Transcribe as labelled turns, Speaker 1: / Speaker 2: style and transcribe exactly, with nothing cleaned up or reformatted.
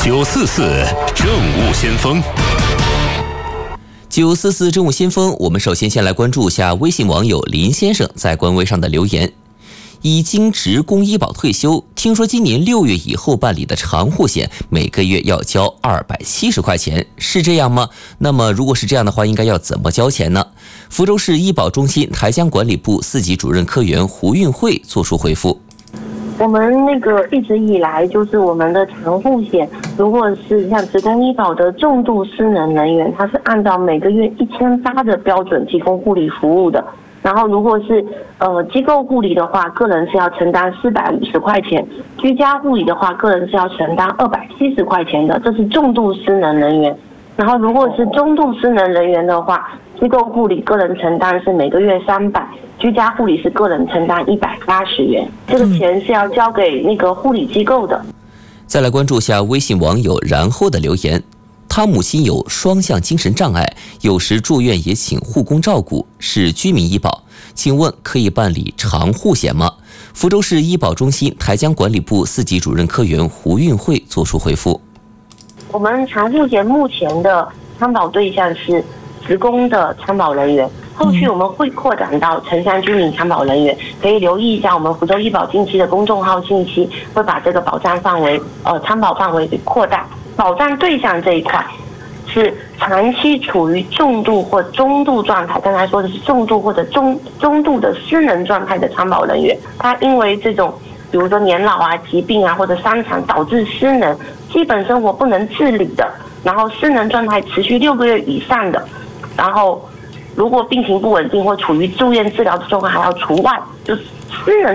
Speaker 1: 九四四政务先锋。
Speaker 2: 九四四政务先锋，我们首先先来关注一下微信网友林先生在官微上的留言。已经职工医保退休，听说今年六月以后办理的长户险每个月要交二百七十块钱，是这样吗？那么如果是这样的话，应该要怎么交钱呢？福州市医保中心台江管理部四级主任科员胡运慧作出回复。
Speaker 3: 我们那个一直以来就是我们的长户险，如果是像职工医保的重度失能人员，它是按照每个月一千八的标准提供护理服务的。然后如果是呃机构护理的话，个人是要承担四百五十块钱；居家护理的话，个人是要承担二百七十块钱的，这是重度失能人员。然后如果是中度失能人员的话，机构护理个人承担是每个月三百，居家护理是个人承担一百八十元，这个钱是要交给那个护理机构的。
Speaker 2: 再来关注下微信网友然后的留言。他母亲有双向精神障碍，有时住院也请护工照顾，是居民医保，请问可以办理长户险吗？福州市医保中心台江管理部四级主任科员胡运慧作出回复。
Speaker 3: 我们长户险目前的参保对象是职工的参保人员，后续我们会扩展到城乡居民参保人员，可以留意一下我们福州医保近期的公众号信息，会把这个保障范围呃参保范围给扩大。保障对象这一块是长期处于重度或中度状态，刚才说的是重度或者中中度的失能状态的参保人员，他因为这种比如说年老啊、疾病啊或者伤残导致失能，基本生活不能自理的，然后失能状态持续六个月以上的，然后如果病情不稳定或处于住院治疗的状况还要除外，就是失能的